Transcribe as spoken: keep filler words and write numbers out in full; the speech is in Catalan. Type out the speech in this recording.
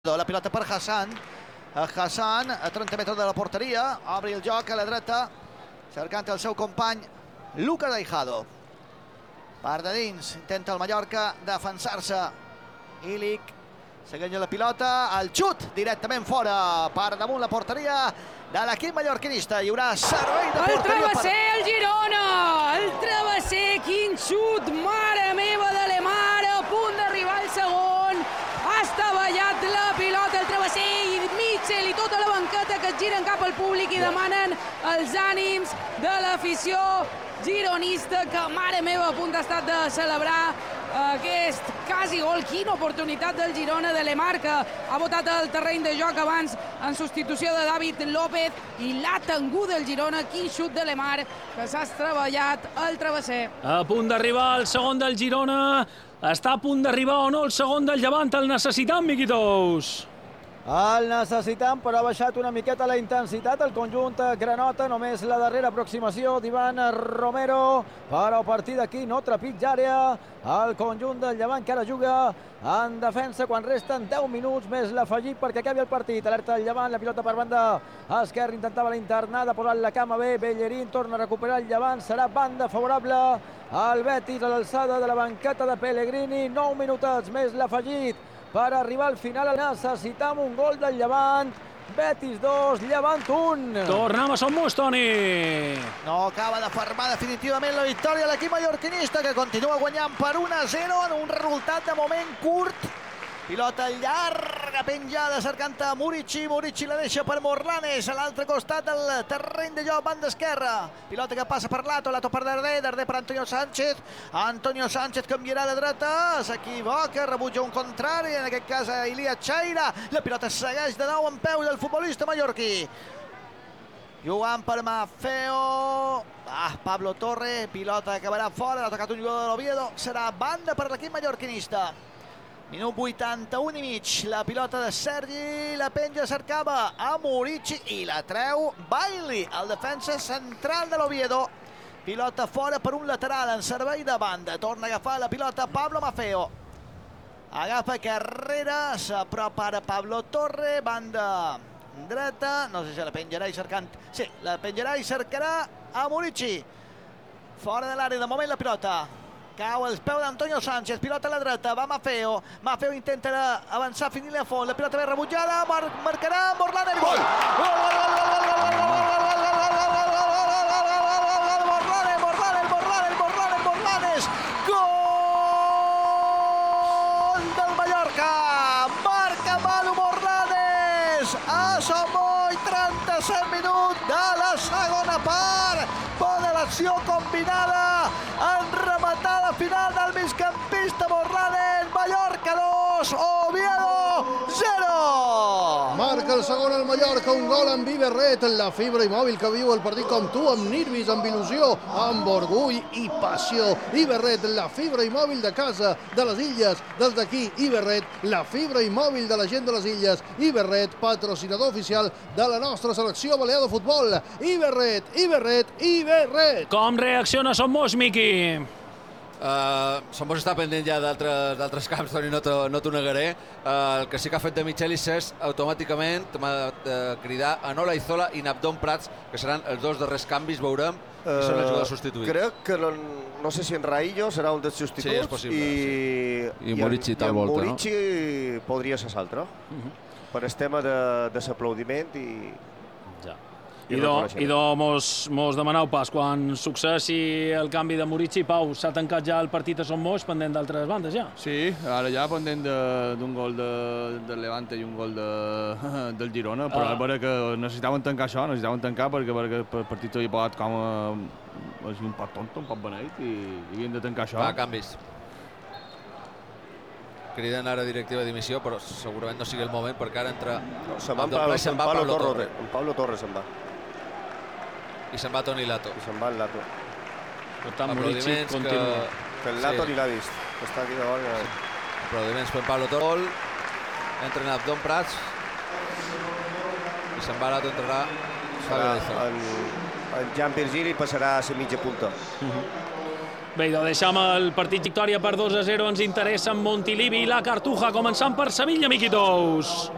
La pilota per Hassan. Hassan a trenta metres de la porteria. Obre el joc a la dreta, cercant el seu company Lucas Aijado. Part de dins, intenta el Mallorca defensar-se. Ilic segueix la pilota, el xut directament fora, per damunt la porteria de l'equip mallorquinista. Hi haurà servei de porteria. El travesser, el Girona! El travesser, quin xut! Mare meva de la mare, a punt d'arribar al segon. Ha estavellat la pilota, el travesser i Mitchell i tota la banqueta que es giren cap al públic i demanen els ànims de l'afició gironista, que mare meva a punt ha estat de celebrar aquest quasi gol. Quina oportunitat del Girona, de Lemar, que ha botat el terreny de joc abans en substitució de David López, i l'ha tingut el Girona. Quin xut de Lemar, que s'ha estavellat el travesser. A punt d'arribar el segon del Girona. Està a punt d'arribar o no el segon del Llevant? El necessitam, Miquitous. El necessitam, però ha baixat una miqueta la intensitat el conjunt granota. Només la darrera aproximació d'Ivan Romero, però a partir d'aquí no trepitja àrea el conjunt del Llevant, que ara juga en defensa quan resten deu minuts més l'afegit perquè acabi el partit. Alerta el Llevant, la pilota per banda esquerra, intentava la internada, posant la cama bé, Bellerín torna a recuperar el Llevant, serà banda favorable al Betis a l'alçada de la banqueta de Pellegrini. Nou minutets més l'afegit per arribar al final. Necessitam un gol del Llevant. Betis dos, Llevant un. Tornem a Somos, Toni. No acaba de fermar definitivament la victòria a l'equip mallorquinista, que continua guanyant per un a zero en un resultat de moment curt. Pilota llarga, penjada, cercant a Murici. Murici la deixa per Morlanes a l'altre costat del terreny de joc, banda esquerra. Pilota que passa per Lato, Lato per Darder, Darder per Antonio Sánchez. Antonio Sánchez canviarà a la dreta, s'equivoca, rebutja un contrari, en aquest cas a Ilia Chaira. La pilota segueix de nou en peu del futbolista mallorquí. Jugant per Maffeo. Ah, Pablo Torre, pilota que acabarà fora, l'ha tocat un jugador de l'Oviedo. Serà banda per l'equip mallorquinista. Minut vuitanta-un i mig, la pilota de Sergi, la penja, cercava a Murici i la treu Bailey, el defensa central de l'Oviedo. Pilota fora per un lateral en servei de banda, torna a agafar la pilota Pablo Maffeo. Agafa carrera, s'apropa ara Pablo Torre, banda dreta, no sé si la penjarà i cercant, sí, la penjarà i cercarà a Murici. Fora de l'àrea, de moment la pilota. Cau els peus d'Antonio Sánchez, pilota a la dreta, va Maffeo. Maffeo intenta avançar, finir a fons, la pilota ben rebutjada, marcarà Morlanes, gol! Morlanes, Morlanes, Morlanes, Morlanes, Morlanes! Gol del Mallorca! Marca Manu Morlanes! A Somoi, trenta-set minuts de la segona part. Bona l'acció combinada en rematar la final del migcampista Morlanes. Mallorca dos, Oviedo zero. Marca el segon al Mallorca, un gol amb Iberret, la fibra i mòbil que viu el partit com tu, amb nervis, amb il·lusió, amb orgull i passió. Iberret, la fibra i mòbil de casa, de les illes. Des d'aquí, Iberret, la fibra i mòbil de la gent de les illes. Iberret, patrocinador oficial de la nostra selecció balear de futbol. Iberret, Iberret, Iberret. Com reacciona Somos, Miqui? Uh, Somos està pendent ja d'altres camps, Toni, no t'ho no negaré. Uh, el que sí que ha fet de Michelis és automàticament uh, cridar a Nola Izola i Nabdon Prats, que seran els dos darrers canvis, veurem, uh, i són els jugadors substituïts. Crec que no, no sé si en Raillo serà un dels substituts. Sí, és possible, i, sí. I, I Murici tal volta, no? Murici podria ser l'altre, uh -huh. per el tema de, de l'aplaudiment i... Ja. Idò, idò mos, mos demaneu pas quan successi el canvi de Murici. Pau, s'ha tancat ja el partit a Somos, pendent d'altres bandes ja? Sí, ara ja pendent d'un gol de, del Levante i un gol de, del Girona, però ah. Veure que necessitaven tancar això, necessitaven tancar perquè, perquè el partit havia pagat com a, un poc tonto, un poc beneit, i, i havien de tancar això. Va, canvis. Criden ara directiva d'emissió, però segurament no sigui el moment, perquè ara entra... No, se'n va, Pablo, se'n va Pablo Torre. En Pablo Torre se'n va. I se'n va Toni Lato. I se'n va el Lato. Per tant, Murici continua. Que el Lato ni l'ha vist. Està aquí de gol. Aplaudiments per Pablo Torre. Entra Nabdon Prats. I se'n va Lato, entrarà el, el Jan Virgili passarà a ser mitja punta. Bé, doncs deixem el partit victòria per dos a zero. Ens interessa en Montilivi i la Cartuja, començant per Sevilla, Miquitous.